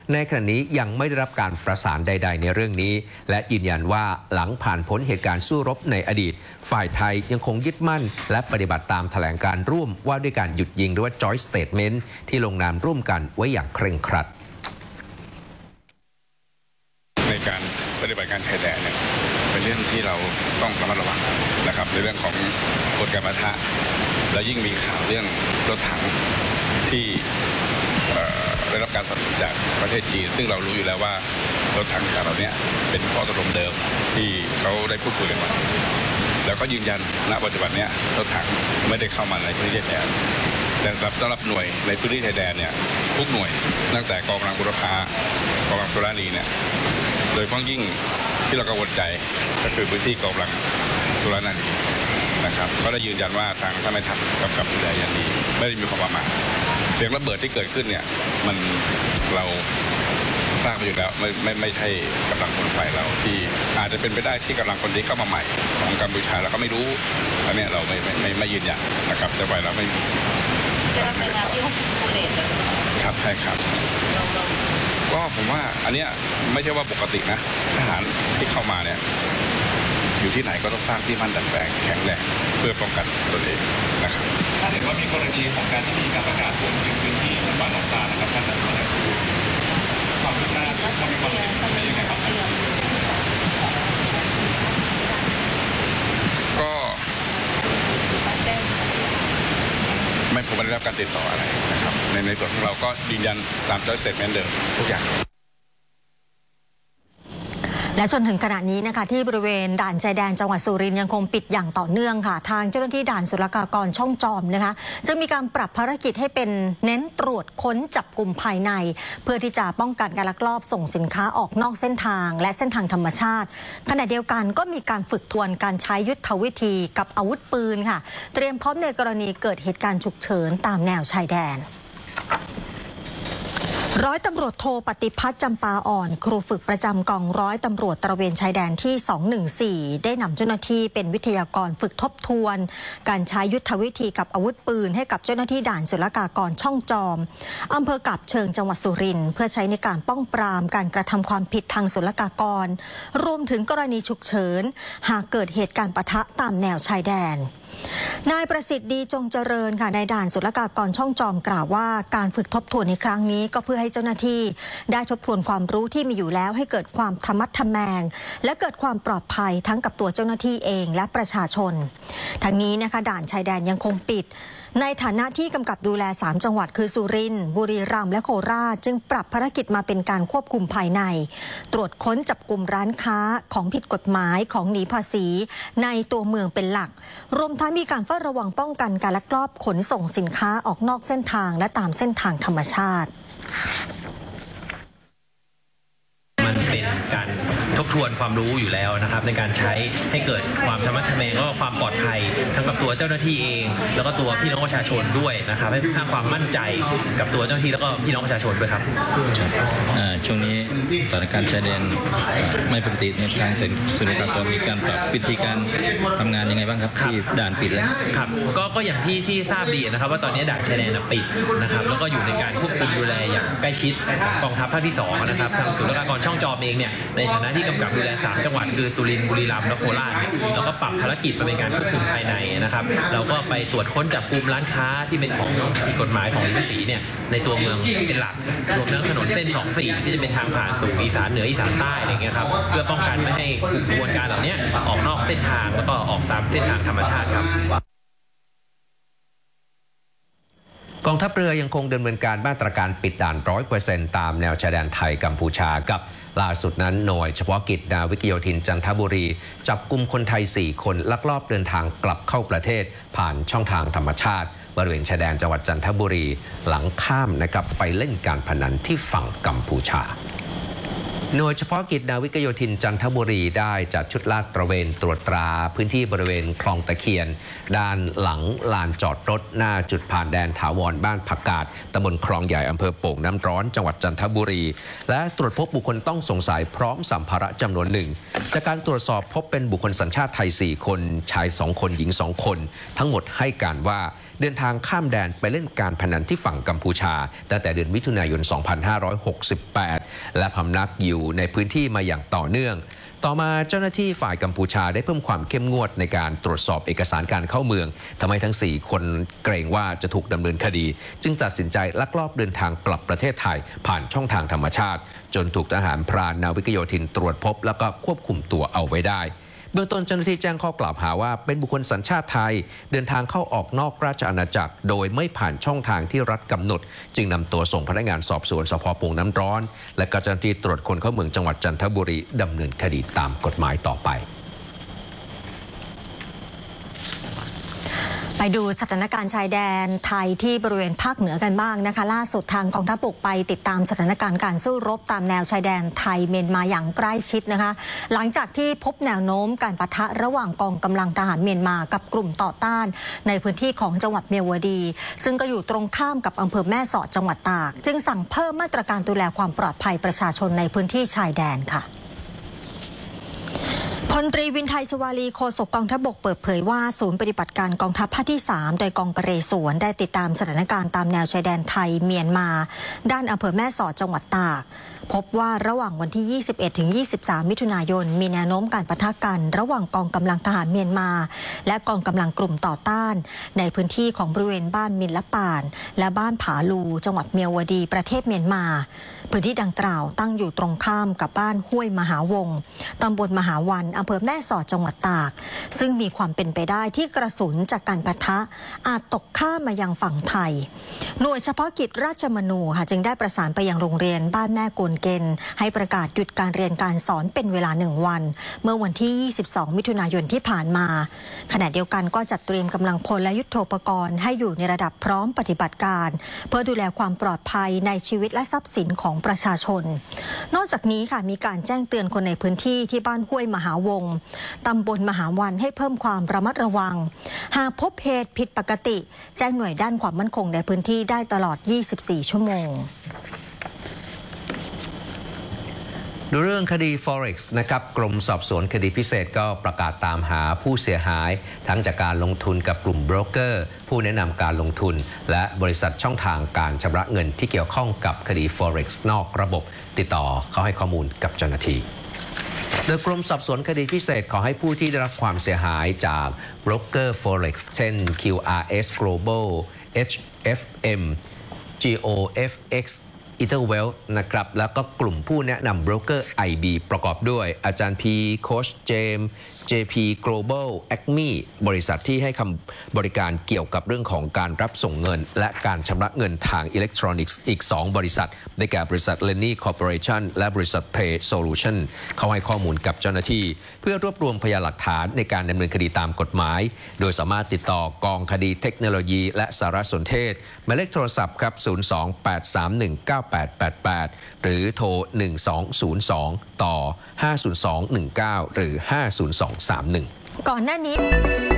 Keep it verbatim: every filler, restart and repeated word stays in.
ในขณะนี้ยังไม่ได้รับการประสานใดๆในเรื่องนี้และยืนยันว่าหลังผ่านพ้นเหตุการณ์สู้รบในอดีตฝ่ายไทยยังคงยึดมั่นและปฏิบัติตามแถลงการร่วมว่าด้วยการหยุดยิงหรือว่า Joint Statement ที่ลงนามร่วมกันไว้อย่างเคร่งครัดในการปฏิบัติการชายแดนเนี่ยเป็นเรื่องที่เราต้องระมัดระวังนะครับในเรื่องของกฎการปะทะและยิ่งมีข่าวเรื่องรถถังที่ได้รับการสนับสนุนจากประเทศจีนซึ่งเรารู้อยู่แล้วว่ารถถังเหล่านี้เป็นข้อตกลงเดิมที่เขาได้พูดคุยกันมาแล้วก็ยืนยันณปัจจุบันนี้รถถังไม่ได้เข้ามาในพื้นที่ชายแดนแต่สำหรับหน่วยในพื้นที่ชายแดนเนี่ยทุกหน่วยตั้งแต่กองกำลังบุรพากองกำลังสุรานีเนี่ยโดยเฉพาะยิ่งที่เรากังวลใจก็คือพื้นที่กองกำลังสุรานีนะครับก็ได้ยืนยันว่าทางท่านแม่ทัพกำกับดูแลอย่างดีไม่ได้มีความประมาทเสียงระเบิดที่เกิดขึ้นเนี่ยมันเราทราบไปอยู่แล้วไม่ไม่ไม่ใช่กำลังคนฝ่ายเราที่อาจจะเป็นไปได้ที่กำลังคนที่เข้ามาใหม่ของกัมพูชาเราก็ไม่รู้อันนี้เราไม่ไม่ไม่ยืนยันนะครับแต่ฝ่ายเราไม่มีจะรับรายงานที่ห้องโคเลตครับใช่ครับก็ผมว่าอันนี้ไม่ใช่ว่าปกตินะทหารที่เข้ามาเนี่ยอยู่ที่ไหนก็ต้องสร้างที่มั่นดัดแปลงแข็งแรงเพื่อป้องกันตนเองนะครับถ้าเห็นว่ามีกรณีของการที่มีการประกาศตัวถึงพื้นที่บ้านหนองตานะครับท่านจะทำอะไรความคืบหน้าความมีความเห็นเป็นยังไงครับก็ไม่ผมไม่ได้รับการติดต่ออะไรนะครับในในส่วนของเราก็ยืนยันตาม Joint Statement เดิมทุกอย่างและจนถึงขณะนี้นะคะที่บริเวณด่านชายแดนจังหวัดสุรินทร์ยังคงปิดอย่างต่อเนื่องค่ะทางเจ้าหน้าที่ด่านศุลกากรช่องจอมนะคะจะมีการปรับภารกิจให้เป็นเน้นตรวจค้นจับกลุ่มภายในเพื่อที่จะป้องกันการลักลอบส่งสินค้าออกนอกเส้นทางและเส้นทางธรรมชาติขณะเดียวกันก็มีการฝึกทวนการใช้ยุทธวิธีกับอาวุธปืนค่ะเตรียมพร้อมในกรณีเกิดเหตุการณ์ฉุกเฉินตามแนวชายแดนร้อยตำรวจโทปฏิพัฒน์จำปาอ่อนครูฝึกประจำกองร้อยตำรวจตระเวนชายแดนที่สองหนึ่งสี่ได้นำเจ้าหน้าที่เป็นวิทยากรฝึกทบทวนการใช้ยุทธวิธีกับอาวุธปืนให้กับเจ้าหน้าที่ด่านศุลกากรช่องจอมอำเภอกาบเชิงจังหวัดสุรินทร์เพื่อใช้ในการป้องปรามการกระทำความผิดทางศุลกากรรวมถึงกรณีฉุกเฉินหากเกิดเหตุการณ์ปะทะตามแนวชายแดนนายประสิทธิ์ดีจงเจริญค่ะในด่านศุลกากรช่องจอมกล่าวว่าการฝึกทบทวนในครั้งนี้ก็เพื่อให้เจ้าหน้าที่ได้ทบทวนความรู้ที่มีอยู่แล้วให้เกิดความธรรมัดทแมงและเกิดความปลอดภัยทั้งกับตัวเจ้าหน้าที่เองและประชาชนทั้งนี้นะคะด่านชายแดนยังคงปิดในฐานะที่กำกับดูแลสามจังหวัดคือสุรินทร์บุรีรัมย์และโคราชจึงปรับภารกิจมาเป็นการควบคุมภายในตรวจค้นจับกลุ่มร้านค้าของผิดกฎหมายของหนีภาษีในตัวเมืองเป็นหลักรวมทั้งมีการเฝ้าระวังป้องกันการลักลอบขนส่งสินค้าออกนอกเส้นทางและตามเส้นทางธรรมชาติมันเป็นการทบทวนความรู้อยู่แล้วนะครับในการใช้ให้เกิดความธรรมะทแมงแล้วก็ความปลอดภัยทั้งกับตัวเจ้าหน้าที่เองแล้วก็ตัวพี่น้องประชาชนด้วยนะครับให้สร้างความมั่นใจกับตัวเจ้าหน้าที่แล้วก็พี่น้องประชาชนด้วยครับช่วงนี้สถานการณ์ชายแดนไม่ปกติในทางศุลกากรมีการปรับวิธีการทำงานยังไงบ้างครับที่ด่านปิดแล้วครับก็ก็อย่างที่ที่ทราบดีนะครับว่าตอนนี้ด่านชายแดนปิดนะครับแล้วก็อยู่ในการควบคุมดูแลอย่างใกล้ชิดของกองทัพภาคที่สองนะครับทางศุลกากรช่องจอมเองเนี่ยในฐานะที่กำกับดูแลสามจังหวัดคือสุรินทร์บุรีรัมย์และโคราชเนี่ยเราก็ปรับภารกิจมาเป็นการควบคุมภายในนะครับเราก็ไปตรวจค้นจับกลุ่มร้านค้าที่เป็นของผิดกฎหมายของภาษีเนี่ยในตัวเมืองเป็นหลักรวมทั้งถนนเส้นสองสี่ที่จะเป็นทางผ่านสู่อีสานเหนืออีสานใต้อะไรเงี้ยครับเพื่อป้องกันไม่ให้กลุ่มกระบวนการเหล่านี้ออกนอกเส้นทางแล้วก็ออกตามเส้นทางธรรมชาติครับกองทัพเรือยังคงดำเนินการมาตรการปิดด่าน ร้อยเปอร์เซ็นต์ ตามแนวชายแดนไทยกัมพูชากับล่าสุดนั้นหน่วยเฉพาะกิจนาวิกโยธินจันทบุรีจับกุมคนไทยสี่คนลักลอบเดินทางกลับเข้าประเทศผ่านช่องทางธรรมชาติบริเวณชายแดนจังหวัดจันทบุรีหลังข้ามนะครับไปเล่นการพนันที่ฝั่งกัมพูชาหน่วยเฉพาะกิจนาวิกโยธินจันทบุรีได้จัดชุดลาดตระเวนตรวจตราพื้นที่บริเวณคลองตะเคียนด้านหลังลานจอดรถหน้าจุดผ่านแดนถาวรบ้านผักกาดตำบลคลองใหญ่อำเภอโป่งน้ำร้อนจังหวัดจันทบุรีและตรวจพบบุคคลต้องสงสัยพร้อมสัมภาระจำนวนหนึ่งจากการตรวจสอบพบเป็นบุคคลสัญชาติไทยสี่คนชายสองคนหญิงสองคนทั้งหมดให้การว่าเดินทางข้ามแดนไปเล่นการพนันที่ฝั่งกัมพูชาตั้งแต่เดือนมิถุนายน สองพันห้าร้อยหกสิบแปด และพำนักอยู่ในพื้นที่มาอย่างต่อเนื่องต่อมาเจ้าหน้าที่ฝ่ายกัมพูชาได้เพิ่มความเข้มงวดในการตรวจสอบเอกสารการเข้าเมืองทำให้ทั้งสี่คนเกรงว่าจะถูกดำเนินคดีจึงตัดสินใจลักลอบเดินทางกลับประเทศไทยผ่านช่องทางธรรมชาติจนถูกทหารพรานนาวิกโยธินตรวจพบแล้วก็ควบคุมตัวเอาไว้ได้เบื้องต้นเจ้าหน้าที่แจ้งข้อกล่าวหาว่าเป็นบุคคลสัญชาติไทยเดินทางเข้าออกนอกราชอาณาจักรโดยไม่ผ่านช่องทางที่รัฐกำหนดจึงนำตัวส่งพนักงานสอบสวนสภ.โป่งน้ำร้อนและเจ้าหน้าที่ตรวจคนเข้าเมืองจังหวัดจันทบุรีดำเนินคดีตามกฎหมายต่อไปไปดูสถานการณ์ชายแดนไทยที่บริเวณภาคเหนือกันบ้างนะคะล่าสุดทางกองทัพบกไปติดตามสถานการณ์การสู้รบตามแนวชายแดนไทยเมียนมาอย่างใกล้ชิดนะคะหลังจากที่พบแนวโน้มการปะทะระหว่างกองกำลังทหารเมียนมากับกลุ่มต่อต้านในพื้นที่ของจังหวัดเมียวดีซึ่งก็อยู่ตรงข้ามกับอำเภอแม่สอดจังหวัดตากจึงสั่งเพิ่มมาตรการดูแลความปลอดภัยประชาชนในพื้นที่ชายแดนค่ะพลตรีวินไทยสุวารีโฆษกกองทัพบกเปิดเผยว่าศูนย์ปฏิบัติการกองทัพภาคที่สามโดยกองกระเรศวรได้ติดตามสถานการณ์ตามแนวชายแดนไทยเมียนมาด้านอำเภอแม่สอดจังหวัดตากพบว่าระหว่างวันที่ ยี่สิบเอ็ดถึงยี่สิบสาม มิถุนายนมีแนวโน้มการปะทะกันระหว่างกองกำลังทหารเมียนมาและกองกำลังกลุ่มต่อต้านในพื้นที่ของบริเวณบ้านมินละป่านและบ้านผาลูจังหวัดเมียวดีประเทศเมียนมาพื้นที่ดังกล่าวตั้งอยู่ตรงข้ามกับบ้านห้วยมหาวงตำบลมหาวันอำเภอแม่สอดจังหวัดตากซึ่งมีความเป็นไปได้ที่กระสุนจากการปะทะอาจตกข้ามมายังฝั่งไทยหน่วยเฉพาะกิจราชมนูค่ะจึงได้ประสานไปยังโรงเรียนบ้านแม่โกนเกนให้ประกาศหยุดการเรียนการสอนเป็นเวลาหนึ่งวันเมื่อวันที่ ยี่สิบสอง มิถุนายนที่ผ่านมาขณะเดียวกันก็จัดเตรียมกำลังพลและยุทโธปกรณ์ให้อยู่ในระดับพร้อมปฏิบัติการเพื่อดูแลความปลอดภัยในชีวิตและทรัพย์สินของประชาชนนอกจากนี้ค่ะมีการแจ้งเตือนคนในพื้นที่ที่บ้านห้วยมหาวงตำบลมหาวันให้เพิ่มความระมัดระวังหากพบเหตุผิดปกติแจ้งหน่วยด้านความมั่นคงในพื้นที่ได้ตลอด ยี่สิบสี่ ชั่วโมงดูเรื่องคดี Forex นะครับกรมสอบสวนคดีพิเศษก็ประกาศตามหาผู้เสียหายทั้งจากการลงทุนกับกลุ่มโบรกเกอร์ผู้แนะนำการลงทุนและบริษัทช่องทางการชำระเงินที่เกี่ยวข้องกับคดี Forex นอกระบบติดต่อเขาให้ข้อมูลกับเจ้าหน้าที่โดยกรมสอบสวนคดีพิเศษขอให้ผู้ที่ได้รับความเสียหายจากโบรกเกอร์ Forex เช่น คิว อาร์ เอส Global เอช เอฟ เอ็ม จี โอ เอฟ เอ็กซ์อีเทอร์เวลนะครับแล้วก็กลุ่มผู้แนะนำโบรกเกอร์ ไอ บี ประกอบด้วยอาจารย์พีโค้ชเจมส์ เจ พี Global แอค เอ็ม อี บริษัทที่ให้คำบริการเกี่ยวกับเรื่องของการรับส่งเงินและการชำระเงินทางอิเล็กทรอนิกส์อีก สอง บริษัทได้แก่บริษัท Lenny Corporation และบริษัท Pay Solution เขาให้ข้อมูลกับเจ้าหน้าที่เพื่อรวบรวมพยานหลักฐานในการดำเนินคดีตามกฎหมายโดยสามารถติดต่อกองคดีเทคโนโลยีและสารสนเทศหมายเลขโทรศัพท์ครับ ศูนย์ สอง แปด สาม หนึ่ง เก้า แปด แปด แปด หรือโทร หนึ่ง สอง ศูนย์ สอง ต่อ ห้า ศูนย์ สอง หนึ่ง เก้า หรือ ห้า ศูนย์ สอง สาม หนึ่งก่อนหน้านี้